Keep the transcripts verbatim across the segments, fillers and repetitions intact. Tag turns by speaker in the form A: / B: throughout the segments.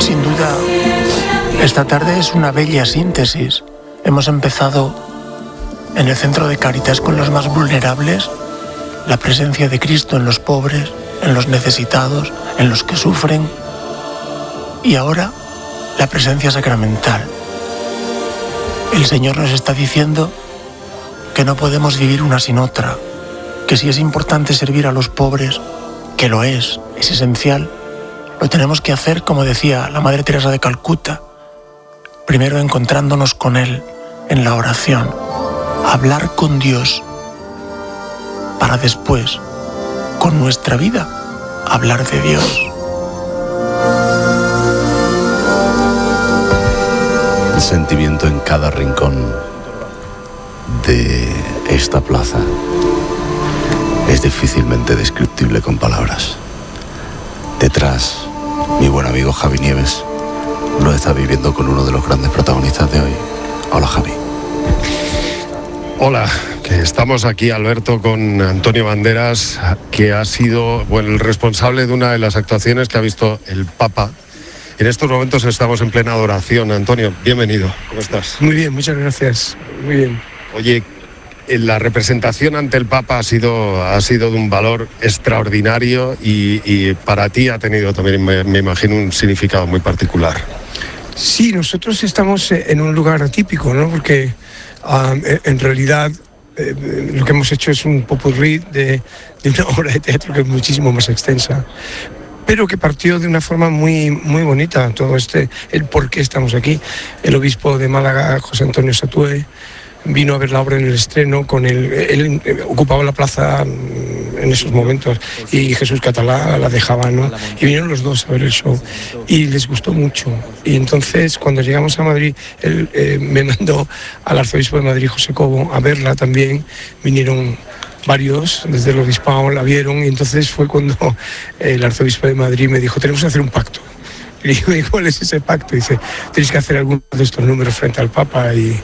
A: Sin duda, esta tarde es una bella síntesis. Hemos empezado en el centro de Cáritas con los más vulnerables, la presencia de Cristo en los pobres, en los necesitados, en los que sufren, y ahora la presencia sacramental. El Señor nos está diciendo que no podemos vivir una sin otra, que si es importante servir a los pobres, que lo es, es esencial, lo tenemos que hacer, como decía la Madre Teresa de Calcuta, primero encontrándonos con Él en la oración, hablar con Dios, para después, con nuestra vida, hablar de Dios.
B: El sentimiento en cada rincón de esta plaza es difícilmente descriptible con palabras. Detrás, mi buen amigo Javi Nieves lo está viviendo con uno de los grandes protagonistas de hoy. Hola, Javi.
C: Hola, que estamos aquí, Alberto, con Antonio Banderas, que ha sido, bueno, el responsable de una de las actuaciones que ha visto el Papa. En estos momentos estamos en plena adoración. Antonio, bienvenido. ¿Cómo estás?
D: Muy bien, muchas gracias. Muy bien.
C: Oye, la representación ante el Papa ha sido, ha sido de un valor extraordinario y, y para ti ha tenido también, me, me imagino, un significado muy particular.
D: Sí, nosotros estamos en un lugar atípico, ¿no? Porque um, en realidad eh, lo que hemos hecho es un popurrí de, de una obra de teatro que es muchísimo más extensa, pero que partió de una forma muy, muy bonita, todo este, el por qué estamos aquí. El obispo de Málaga, José Antonio Satué, vino a ver la obra en el estreno, con el, él ocupaba la plaza en esos momentos y Jesús Catalá la dejaba, ¿no? Y vinieron los dos a ver el show y les gustó mucho. Y entonces, cuando llegamos a Madrid, él eh, me mandó al arzobispo de Madrid, José Cobo, a verla también. Vinieron varios desde el obispado, la vieron, y entonces fue cuando el arzobispo de Madrid me dijo: tenemos que hacer un pacto. Y digo: ¿y cuál es ese pacto? Y dice: tenéis que hacer alguno de estos números frente al Papa. Y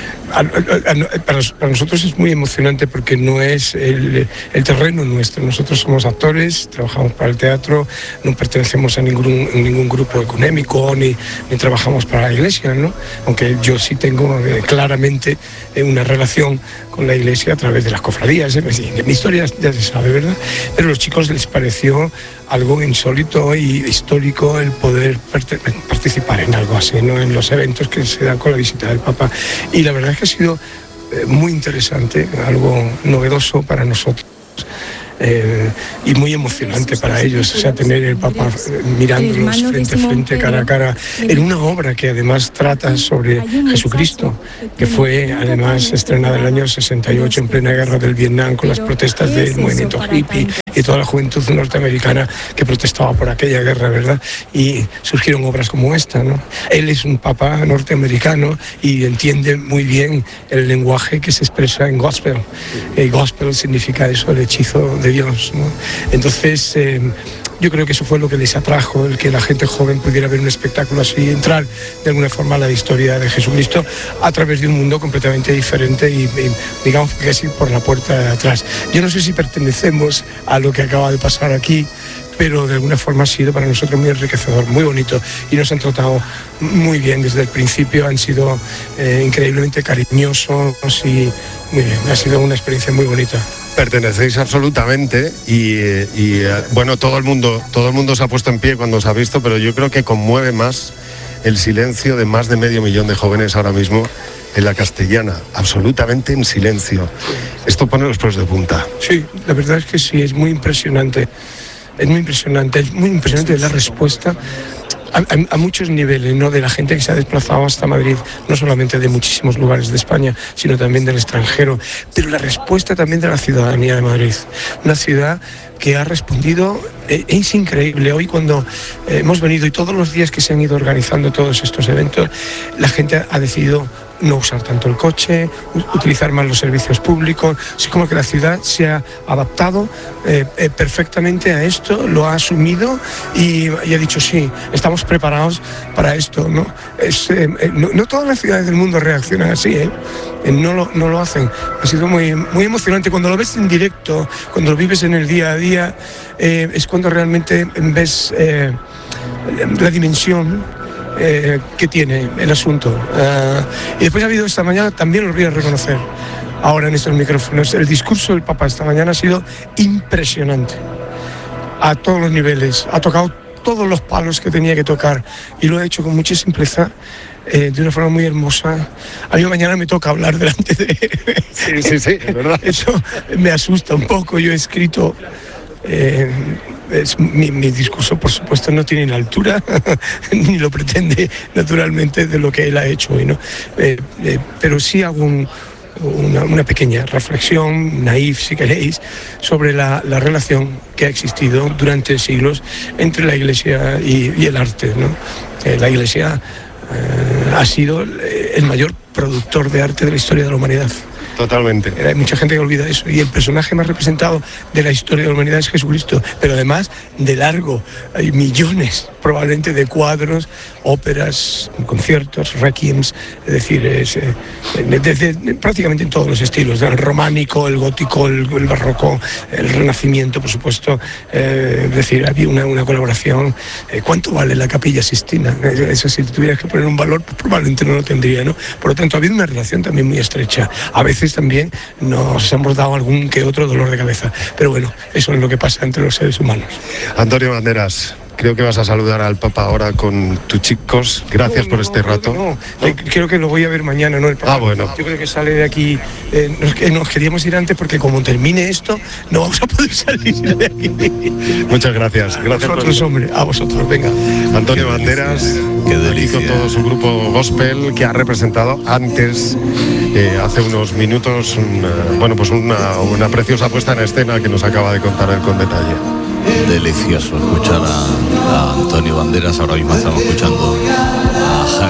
D: para nosotros es muy emocionante porque no es el, el terreno nuestro. Nosotros somos actores, trabajamos para el teatro, no pertenecemos a ningún, ningún grupo económico ni, ni trabajamos para la Iglesia, ¿no? Aunque yo sí tengo eh, claramente eh, una relación con la Iglesia a través de las cofradías, ¿eh? De mi historia ya se sabe, ¿verdad? Pero a los chicos les pareció algo insólito y histórico el poder participar en algo así, ¿no? En los eventos que se dan con la visita del Papa. Y la verdad es que ha sido eh, muy interesante, algo novedoso para nosotros. Eh, y muy emocionante para ellos, o sea, tener el Papa mirándolos frente a frente, cara a cara, en una obra que además trata sobre Jesucristo, que fue además estrenada en el año sesenta y ocho en plena guerra del Vietnam, con las protestas del movimiento hippie y toda la juventud norteamericana que protestaba por aquella guerra, ¿verdad? Y surgieron obras como esta, ¿no? Él es un Papa norteamericano y entiende muy bien el lenguaje que se expresa en gospel. El gospel significa eso, el hechizo de Dios, ¿no? Entonces, eh, yo creo que eso fue lo que les atrajo, el que la gente joven pudiera ver un espectáculo así y entrar de alguna forma a la historia de Jesucristo a través de un mundo completamente diferente y, y digamos que así por la puerta de atrás. Yo no sé si pertenecemos a lo que acaba de pasar aquí, pero de alguna forma ha sido para nosotros muy enriquecedor, muy bonito, y nos han tratado muy bien desde el principio, han sido eh, increíblemente cariñosos y muy bien, ha sido una experiencia muy bonita.
C: Pertenecéis absolutamente y, y bueno, todo el mundo todo el mundo se ha puesto en pie cuando os ha visto, pero yo creo que conmueve más el silencio de más de medio millón de jóvenes ahora mismo en la Castellana, absolutamente en silencio. Esto pone los pelos de punta.
D: Sí, la verdad es que sí, es muy impresionante. Es muy impresionante, es muy impresionante la respuesta a, a, a muchos niveles, ¿no? De la gente que se ha desplazado hasta Madrid, no solamente de muchísimos lugares de España, sino también del extranjero, pero la respuesta también de la ciudadanía de Madrid, una ciudad que ha respondido, eh, es increíble. Hoy cuando eh, hemos venido y todos los días que se han ido organizando todos estos eventos, la gente ha decidido no usar tanto el coche, utilizar más los servicios públicos. Así como que la ciudad se ha adaptado eh, eh, perfectamente a esto, lo ha asumido y, y ha dicho sí, estamos preparados para esto, ¿no? Es, eh, no, no todas las ciudades del mundo reaccionan así, ¿eh? No lo, no lo hacen. Ha sido muy, muy emocionante. Cuando lo ves en directo, cuando lo vives en el día a día, eh, es cuando realmente ves eh, la dimensión eh, que tiene el asunto. Uh, y después ha habido esta mañana, también lo voy a reconocer ahora en estos micrófonos, el discurso del Papa esta mañana ha sido impresionante. A todos los niveles. Ha tocado todos los palos que tenía que tocar y lo ha hecho con mucha simpleza. Eh, de una forma muy hermosa. A mí mañana me toca hablar delante de...
C: Sí, sí, sí, es verdad.
D: Eso me asusta un poco. Yo he escrito... Eh, es, mi, mi discurso, por supuesto, no tiene la altura, ni lo pretende, naturalmente, de lo que él ha hecho hoy, ¿no? Eh, eh, pero sí hago un... Una, una pequeña reflexión, naif si queréis, sobre la, la relación que ha existido durante siglos entre la Iglesia y, y el arte, ¿no? Eh, la Iglesia eh, ha sido el mayor productor de arte de la historia de la humanidad.
C: Totalmente.
D: Hay mucha gente que olvida eso. Y el personaje más representado de la historia de la humanidad es Jesucristo. Pero además, de largo, hay millones probablemente de cuadros, óperas, conciertos, requiems, es decir, es, eh, desde prácticamente en todos los estilos, el románico, el gótico, el, el barroco, el renacimiento, por supuesto. Eh, es decir, había una, una colaboración. Eh, ¿Cuánto vale la Capilla Sixtina? Eso, si tuvieras que poner un valor, pues probablemente no lo tendría, ¿no? Por lo tanto, ha habido una relación también muy estrecha. A veces también nos hemos dado algún que otro dolor de cabeza. Pero bueno, eso es lo que pasa entre los seres humanos.
C: Antonio Banderas, creo que vas a saludar al Papa ahora con tus chicos. Gracias
D: no,
C: por
D: no,
C: este rato.
D: No, no. ¿No? Creo que lo voy a ver mañana, ¿no? El Papa.
C: Ah, bueno.
D: Yo creo que sale de aquí. Eh, nos, nos queríamos ir antes porque como termine esto, no vamos a poder salir de aquí.
C: Muchas gracias. Gracias
D: a vosotros, por... hombre. A vosotros, venga.
C: Antonio Banderas,
B: qué delicia.
C: Aquí con todo su grupo gospel que ha representado antes, eh, hace unos minutos, una, bueno, pues una, una preciosa puesta en escena que nos acaba de contar él con detalle.
B: Delicioso escuchar a, a Antonio Banderas. Ahora mismo estamos escuchando a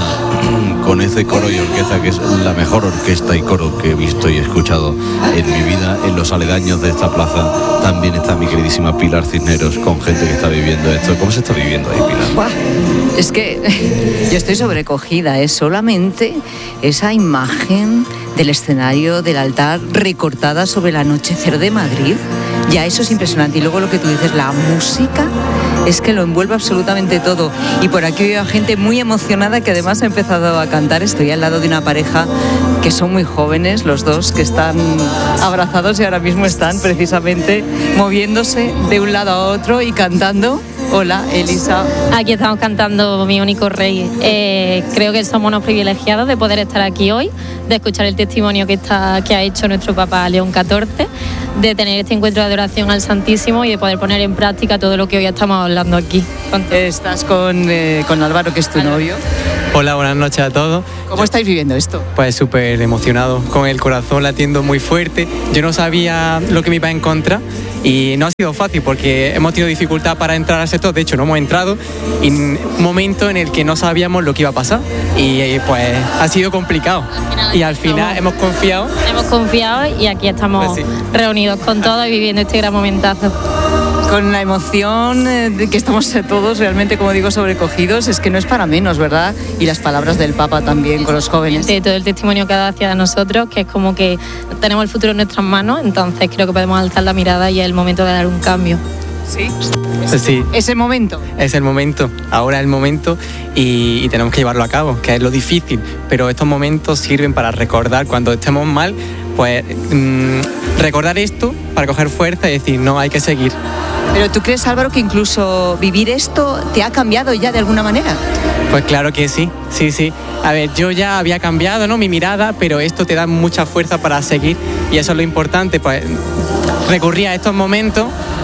B: Hakuna con ese coro y orquesta que es la mejor orquesta y coro que he visto y escuchado en mi vida. En los aledaños de esta plaza también está mi queridísima Pilar Cisneros con gente que está viviendo esto. ¿Cómo se está viviendo ahí, Pilar?
E: Buah, es que yo estoy sobrecogida, es ¿eh? Solamente esa imagen del escenario del altar recortada sobre el anochecer de Madrid. Ya eso es impresionante. Y luego lo que tú dices, la música, es que lo envuelve absolutamente todo. Y por aquí veo a gente muy emocionada que además ha empezado a cantar. Estoy al lado de una pareja que son muy jóvenes, los dos, que están abrazados y ahora mismo están precisamente moviéndose de un lado a otro y cantando. Hola, Elisa.
F: Aquí estamos cantando Mi único rey. Eh, creo que somos unos privilegiados de poder estar aquí hoy, de escuchar el testimonio que, está, que ha hecho nuestro Papa León catorce, de tener este encuentro de adoración al Santísimo y de poder poner en práctica todo lo que hoy estamos hablando aquí.
E: Estás con, eh, con Álvaro, que es tu novio.
G: Hola, buenas noches a todos.
E: ¿Cómo Yo, estáis viviendo esto?
G: Pues súper emocionado, con el corazón latiendo muy fuerte. Yo no sabía lo que me iba a encontrar y no ha sido fácil porque hemos tenido dificultad para entrar al sector. De hecho, no hemos entrado en un momento en el que no sabíamos lo que iba a pasar y pues ha sido complicado. Al final, y al final hemos confiado.
F: Hemos confiado y aquí estamos pues sí. reunidos con todos y viviendo este gran momentazo.
E: Con la emoción de que estamos todos realmente, como digo, sobrecogidos, es que no es para menos, ¿verdad? Y las palabras del Papa también con los jóvenes.
F: De todo el testimonio que ha dado hacia nosotros, que es como que tenemos el futuro en nuestras manos, entonces creo que podemos alzar la mirada y es el momento de dar un cambio.
E: ¿Sí?
G: Sí.
E: ¿Es el momento?
G: Es el momento, ahora es el momento y, y tenemos que llevarlo a cabo, que es lo difícil, pero estos momentos sirven para recordar cuando estemos mal, pues mmm, recordar esto para coger fuerza y decir, no, hay que seguir.
E: ¿Pero tú crees, Álvaro, que incluso vivir esto te ha cambiado ya de alguna manera?
G: Pues claro que sí, sí, sí. A ver, yo ya había cambiado, ¿no?, mi mirada, pero esto te da mucha fuerza para seguir y eso es lo importante, pues recurrir a estos momentos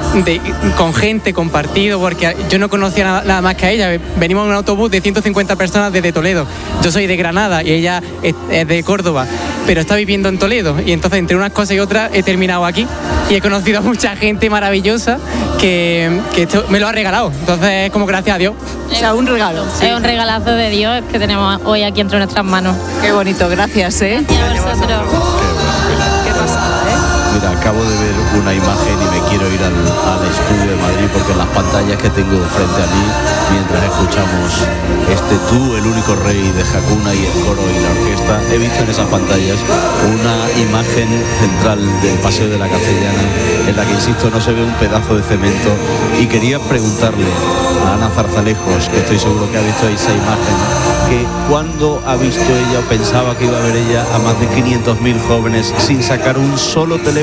G: de, con gente, compartido, porque yo no conocía nada, nada más que a ella. Venimos en un autobús de ciento cincuenta personas desde Toledo. Yo soy de Granada y ella es, es de Córdoba, pero está viviendo en Toledo. Y entonces, entre unas cosas y otras, he terminado aquí y he conocido a mucha gente maravillosa que, que esto me lo ha regalado. Entonces, es como gracias a Dios.
E: O sea, un regalo.
F: Sí. Es un regalazo de Dios que tenemos hoy aquí entre nuestras manos.
E: Qué bonito, gracias, ¿eh?
F: Gracias a vosotros.
E: Qué pasada, ¿eh?
B: Mira, acabo de ver una imagen y me quiero ir al, al estudio de Madrid porque en las pantallas que tengo frente a mí, mientras escuchamos este Tú, el único rey de Hakuna y el coro y la orquesta, he visto en esas pantallas una imagen central del Paseo de la Castellana en la que, insisto, no se ve un pedazo de cemento, y quería preguntarle a Ana Zarzalejos, que estoy seguro que ha visto esa imagen, que cuándo ha visto ella o pensaba que iba a ver ella a más de quinientos mil jóvenes sin sacar un solo teléfono.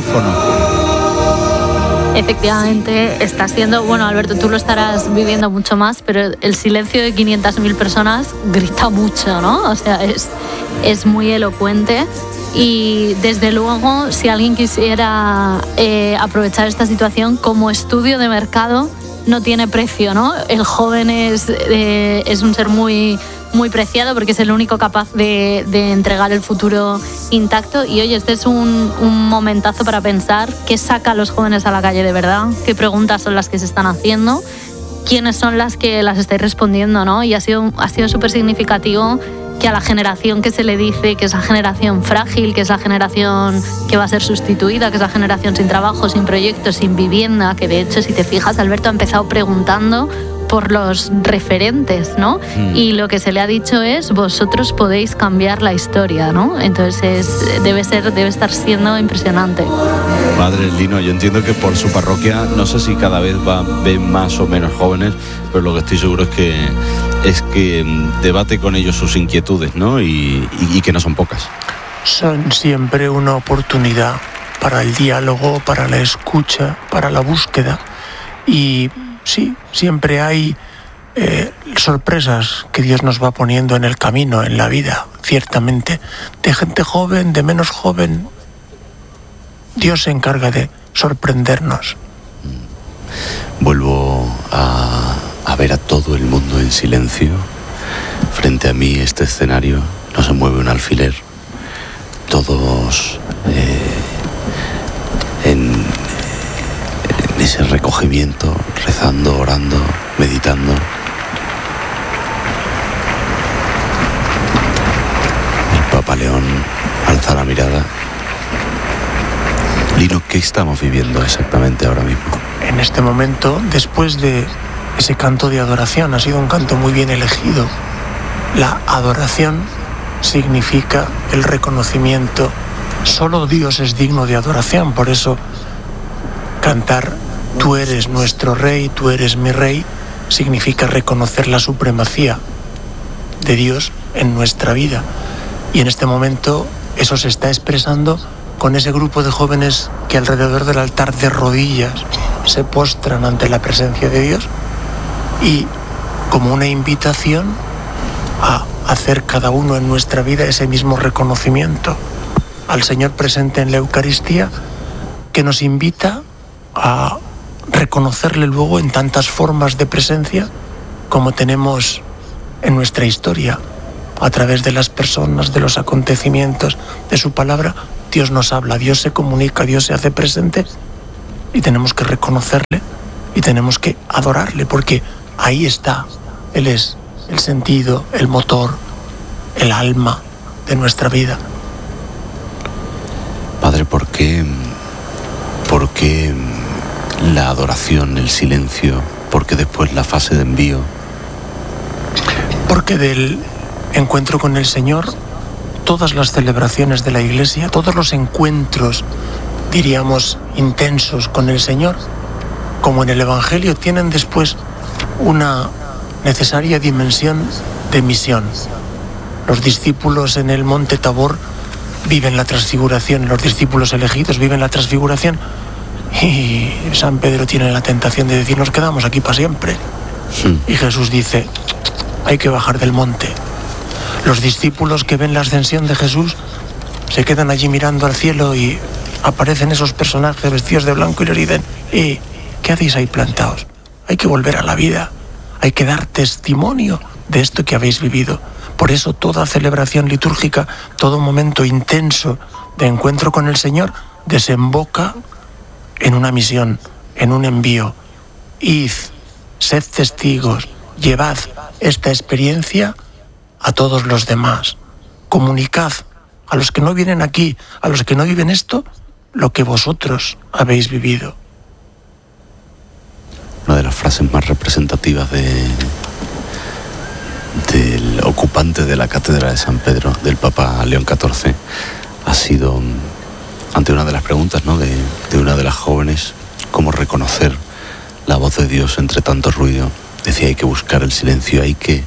H: Efectivamente, está siendo, bueno, Alberto, tú lo estarás viviendo mucho más, pero el silencio de quinientas mil personas grita mucho, ¿no? O sea, es, es muy elocuente. Y desde luego, si alguien quisiera eh, aprovechar esta situación como estudio de mercado, no tiene precio, ¿no? El joven es, eh, es un ser muy, muy preciado porque es el único capaz de, de entregar el futuro intacto. Y oye, este es un, un momentazo para pensar qué saca a los jóvenes a la calle de verdad, qué preguntas son las que se están haciendo, quiénes son las que las estáis respondiendo, ¿no? Y ha sido, ha sido súper significativo que a la generación que se le dice que es la generación frágil, que es la generación que va a ser sustituida, que es la generación sin trabajo, sin proyectos, sin vivienda, que de hecho, si te fijas, Alberto ha empezado preguntando por los referentes, ¿no? Mm. Y lo que se le ha dicho es, vosotros podéis cambiar la historia, ¿no? Entonces es, debe ser, debe estar siendo impresionante.
B: Padre Lino, yo entiendo que por su parroquia, no sé si cada vez va, ven más o menos jóvenes, pero lo que estoy seguro es que es que debate con ellos sus inquietudes, ¿no? Y, y, y que no son pocas.
A: Son siempre una oportunidad para el diálogo, para la escucha, para la búsqueda. Y sí, siempre hay eh, sorpresas que Dios nos va poniendo en el camino, en la vida, ciertamente. De gente joven, de menos joven, Dios se encarga de sorprendernos.
B: Vuelvo a, a ver a todo el mundo en silencio. Frente a mí, este escenario, no se mueve un alfiler. Todos eh, en, en ese recogimiento, rezando, orando, meditando. El Papa León alza la mirada. Lino, ¿qué estamos viviendo exactamente ahora mismo?
A: En este momento, después de ese canto de adoración, ha sido un canto muy bien elegido. La adoración significa el reconocimiento. Solo Dios es digno de adoración, por eso cantar Tú eres nuestro Rey, tú eres mi Rey, significa reconocer la supremacía de Dios en nuestra vida. Y en este momento eso se está expresando con ese grupo de jóvenes que alrededor del altar de rodillas se postran ante la presencia de Dios, y como una invitación a hacer cada uno en nuestra vida ese mismo reconocimiento al Señor presente en la Eucaristía, que nos invita a reconocerle luego en tantas formas de presencia como tenemos en nuestra historia. A través de las personas, de los acontecimientos, de su palabra, Dios nos habla, Dios se comunica, Dios se hace presente, y tenemos que reconocerle y tenemos que adorarle, porque ahí está. Él es el sentido, el motor, el alma de nuestra vida.
B: Padre, ¿por qué, por qué la adoración, el silencio? ¿Por qué después la fase de envío?
A: Porque del encuentro con el Señor, todas las celebraciones de la Iglesia, todos los encuentros, diríamos, intensos con el Señor, como en el Evangelio, tienen después una necesaria dimensión de misión. Los discípulos en el Monte Tabor viven la transfiguración, los discípulos elegidos viven la transfiguración, y San Pedro tiene la tentación de decir, nos quedamos aquí para siempre. Sí. Y Jesús dice, hay que bajar del monte. Los discípulos que ven la ascensión de Jesús se quedan allí mirando al cielo, y aparecen esos personajes vestidos de blanco y les dicen, ¿y ¿qué hacéis ahí plantados? Hay que volver a la vida, hay que dar testimonio de esto que habéis vivido. Por eso toda celebración litúrgica, todo momento intenso de encuentro con el Señor, desemboca en una misión, en un envío. Id, sed testigos, llevad esta experiencia a todos los demás. Comunicad a los que no vienen aquí, a los que no viven esto, lo que vosotros habéis vivido.
B: Una de las frases más representativas de, del ocupante de la Cátedra de San Pedro, del Papa León catorce, ha sido, ante una de las preguntas, ¿no?, de, de una de las jóvenes, cómo reconocer la voz de Dios entre tanto ruido. Decía, hay que buscar el silencio, hay que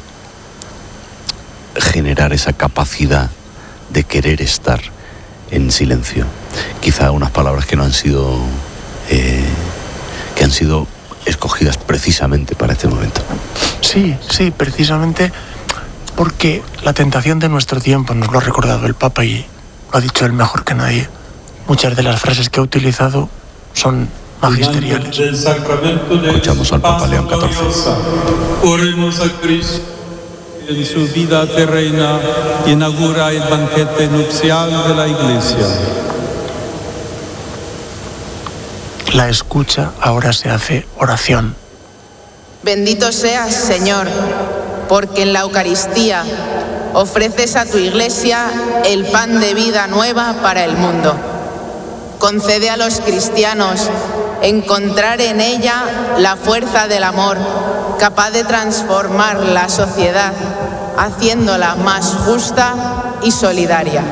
B: generar esa capacidad de querer estar en silencio. Quizá unas palabras que no han sido, eh, que han sido escogidas precisamente para este momento.
A: Sí, sí, precisamente porque la tentación de nuestro tiempo, nos lo ha recordado el Papa y lo ha dicho él mejor que nadie. Muchas de las frases que ha utilizado son magisteriales.
B: Escuchamos al Papa León catorce.
I: Oremos a Cristo. En su vida terrena inaugura el banquete nupcial de la Iglesia.
A: La escucha ahora se hace oración.
J: Bendito seas, Señor, porque en la Eucaristía ofreces a tu Iglesia el pan de vida nueva para el mundo. Concede a los cristianos encontrar en ella la fuerza del amor, capaz de transformar la sociedad, haciéndola más justa y solidaria.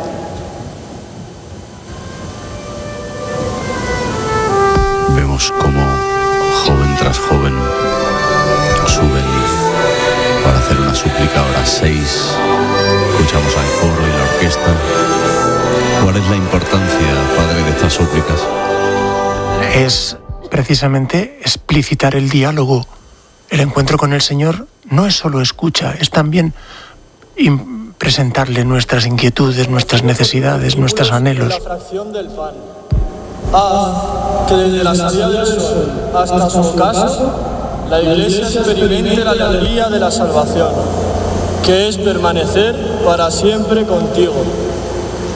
B: Vemos cómo joven tras joven suben para hacer una súplica. Ahora seis, escuchamos al coro y la orquesta. ¿Cuál es la importancia, Padre, de estas súplicas?
A: Es precisamente explicitar el diálogo. El encuentro con el Señor no es solo escucha, es también presentarle nuestras inquietudes, nuestras necesidades, nuestros anhelos.
K: La fracción del pan. Haz que desde la salida del sol hasta su ocaso, la Iglesia experimente la alegría de la salvación, que es permanecer para siempre contigo.